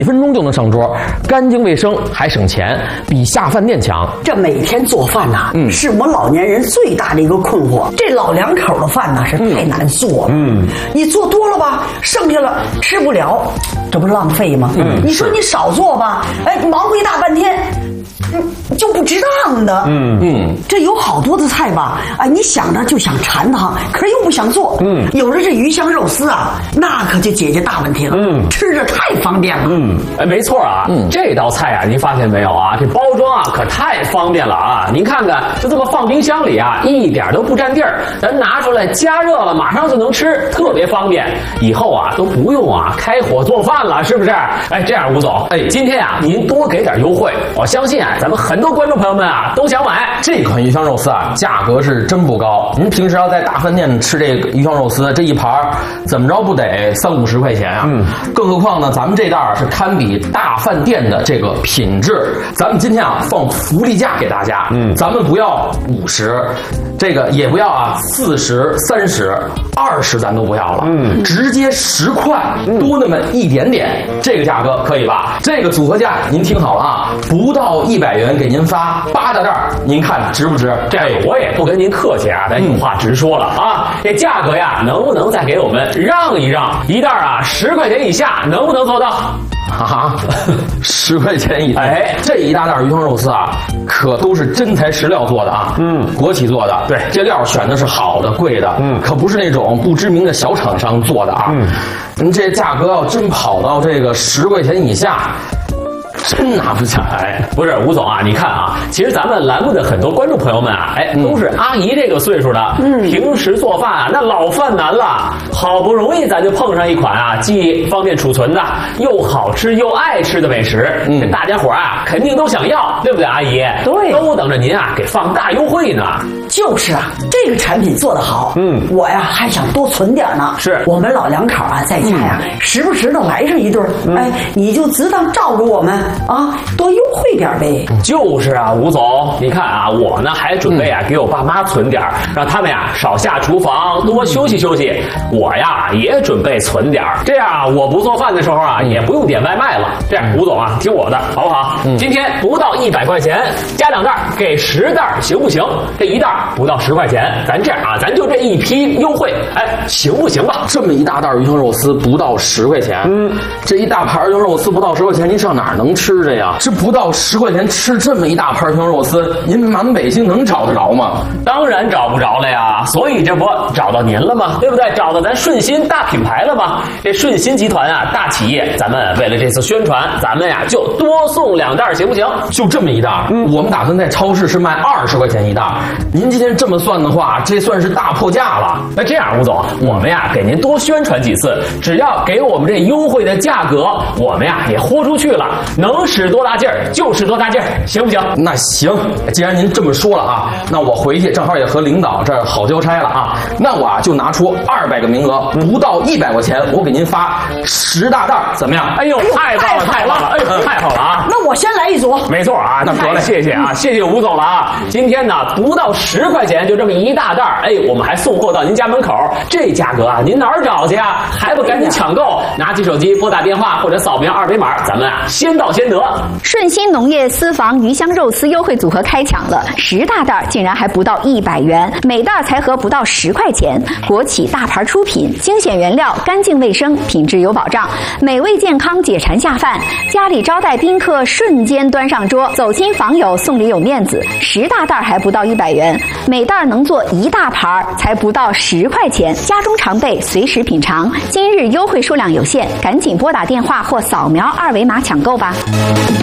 1分钟就能上桌，干净卫生还省钱，比下饭店强。 这每天做饭呐，是我们老年人最大的一个困惑。这老两口的饭呐是太难做了。你做多了吧，剩下了吃不了，这不是浪费吗？你说你少做吧，哎，忙活一大半天。就不值当的，这有好多的菜吧，哎，你想着就想馋它，可是又不想做，有了这鱼香肉丝啊，那可就解决大问题了，吃着太方便了， 哎，没错啊，这道菜啊，您发现没有啊？这包装啊可太方便了啊！您看看，就这么放冰箱里啊，一点都不占地儿，咱拿出来加热了，马上就能吃，特别方便。以后啊都不用啊开火做饭了，是不是？哎，这样吴总，哎，今天啊您多给点优惠，我相信啊咱们很多观众朋友们啊都想买这款鱼香肉丝啊，价格是真不高。您平时要在大饭店吃这个鱼香肉丝，这一盘怎么着不得30-50块钱啊？更何况呢，咱们这袋是堪比大饭店的这个品质。咱们今天啊放福利价给大家，咱们不要50，这个也不要啊40、30、20，咱都不要了，直接10块，多那么一点点，这个价格可以吧？这个组合价您听好了啊，不到100元给您发8大袋，您看值不值？ 这我也不跟您客气啊，咱有话直说了啊，这价格呀，能不能再给我们让一让？一袋啊10块钱以下，能不能做到？ 啊，10块钱一袋，哎，这一大袋鱼香肉丝啊，可都是真材实料做的啊，国企做的，对，这料选的是好的、贵的，可不是那种不知名的小厂商做的啊，您这价格要真跑到这个10块钱以下。真拿不下来。 不是吴总啊，你看啊，其实咱们栏目的很多观众朋友们啊，哎，都是阿姨这个岁数的，平时做饭啊，那老犯难了，好不容易咱就碰上一款啊，既方便储存的，又好吃又爱吃的美食，这大家伙啊，肯定都想要，对不对，阿姨？ 对， 都等着您啊，给放大优惠呢。 就是啊，这个产品做得好，我呀还想多存点呢。 是我们老两口啊，在家呀，时不时的来上一顿，哎，你就只当照顾我们啊，多优惠点呗。 就是啊，吴总，你看啊，我呢还准备啊给我爸妈存点，让他们呀少下厨房，多休息休息。我呀也准备存点，这样我不做饭的时候啊，也不用点外卖了。这样，吴总啊，听我的，好不好？今天不到100块钱，加2袋，给10袋，行不行？这一袋不到10块钱，咱这样啊，咱就这一批优惠，哎，行不行吧？ 这么一大袋鱼香肉丝不到10块钱，这一大盘鱼香肉丝不到10块钱，您上哪儿能吃去呀？这不到10块钱吃这么一大盘鱼香肉丝，您满北京能找得着吗？ 当然找不着了呀，所以这不找到您了吗？对不对？找到咱顺心大品牌了吗？这顺心集团啊，大企业，咱们为了这次宣传，咱们呀就多送2袋，行不行？ 就这么一袋，我们打算在超市是卖20块钱一袋，您今天这么算的话，这算是大破价了。 那这样，吴总，我们呀给您多宣传几次，只要给我们这优惠的价格，我们呀也豁出去了，能使多大劲儿就使多大劲儿，行不行？ 那行，既然您这么说了啊，那我回去正好也和领导这儿好交差了啊，那我啊就拿出200个名额，不到100块钱，我给您发10大袋，怎么样？ 哎呦，太棒了，太棒了，哎呦，太好了啊！ 那我先来一组。 没错啊，那得嘞，谢谢啊，谢谢吴总了啊！今天呢，不到10块钱就这么一大袋，哎，我们还送货到您家门口，这价格啊，您哪儿找去啊？还不赶紧抢购？拿起手机拨打电话或者扫描2维码，咱们啊先到先得。 顺心农业私房鱼香肉丝优惠组合开抢了，10大袋竟然还不到100元，每袋才合不到10块钱。国企大牌出品，精选原料，干净卫生，品质有保障，美味健康，解馋下饭。家里招待宾客瞬间端上桌，走亲访友送礼有面子。10大袋还不到100元，每袋能做1大盘，才不到10块钱。家中常备，随时品尝。今日优惠数量有限，赶紧拨打电话或扫描2维码抢购吧。